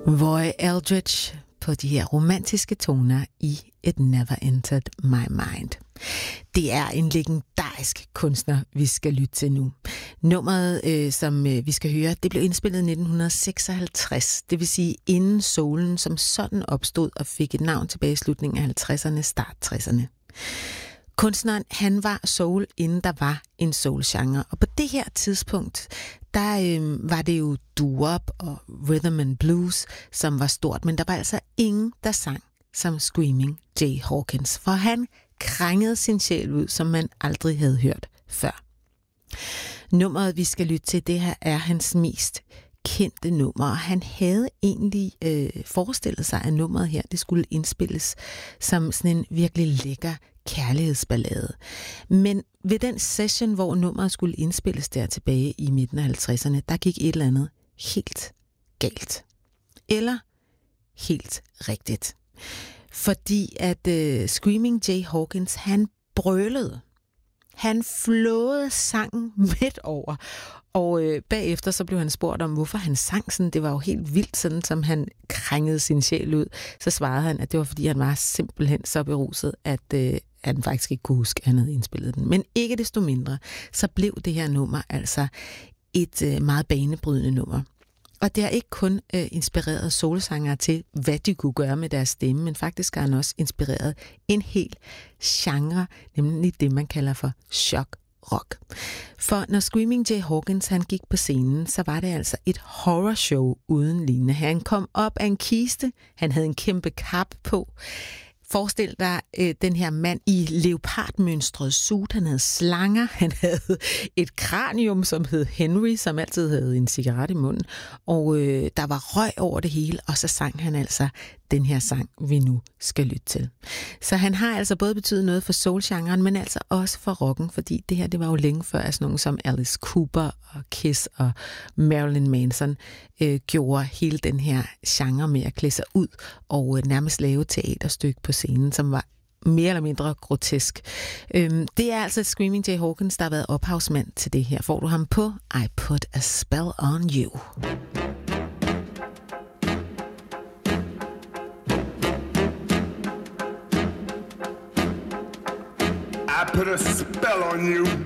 Roy Eldridge på de her romantiske toner i It Never Entered My Mind. Det er en legendarisk kunstner, vi skal lytte til nu. Nummeret, som vi skal høre, det blev indspillet i 1956. Det vil sige inden soulen som sådan opstod og fik et navn tilbage i slutningen af 50'erne, start 60'erne. Kunstneren, han var soul, inden der var en soul-genre. Og på det her tidspunkt, der var det jo doo-wop og rhythm and blues, som var stort. Men der var altså ingen, der sang som Screaming Jay Hawkins. For han krængede sin sjæl ud, som man aldrig havde hørt før. Nummeret, vi skal lytte til, det her er hans mest kendte nummer. Og han havde egentlig forestillet sig, at nummeret her, det skulle indspilles som sådan en virkelig lækker kærlighedsballade. Men ved den session, hvor nummeret skulle indspilles der tilbage i midten af 50'erne, der gik et eller andet helt galt. Eller helt rigtigt. Fordi at Screaming Jay Hawkins, han brølede. Han flåede sangen midt over. Og bagefter så blev han spurgt om, hvorfor han sang sådan. Det var jo helt vildt, sådan som han krængede sin sjæl ud. Så svarede han, at det var fordi, han var simpelthen så beruset, at han faktisk ikke kunne huske, at han havde indspillet den. Men ikke desto mindre, så blev det her nummer altså et meget banebrydende nummer. Og det har ikke kun inspireret soulsangere til, hvad de kunne gøre med deres stemme, men faktisk har han også inspireret en hel genre, nemlig det, man kalder for shock rock. For når Screaming Jay Hawkins han gik på scenen, så var det altså et horrorshow uden lignende. Han kom op af en kiste, han havde en kæmpe kap på. Forestil dig den her mand i leopardmønstret suit. Han havde slanger, han havde et kranium, som hed Henry, som altid havde en cigaret i munden. Og der var røg over det hele, og så sang han altså den her sang, vi nu skal lytte til. Så han har altså både betydet noget for soul-genren, men altså også for rocken, fordi det her, det var jo længe før, at sådan nogen som Alice Cooper og Kiss og Marilyn Manson gjorde hele den her genre med at klæde sig ud og nærmest lave teaterstykke på scenen, som var mere eller mindre grotesk. Det er altså Screaming Jay Hawkins, der har været ophavsmand til det her. Får du ham på I Put a Spell on You. I put a spell on you.